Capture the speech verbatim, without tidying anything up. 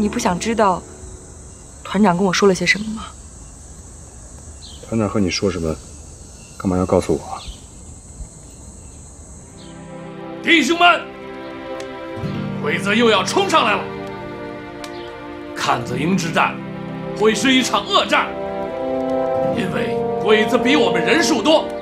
你不想知道团长跟我说了些什么吗？ 团长和你说什么？干嘛要告诉我？ 弟兄们，鬼子又要冲上来了。看子营之战会是一场恶战，因为鬼子比我们人数多。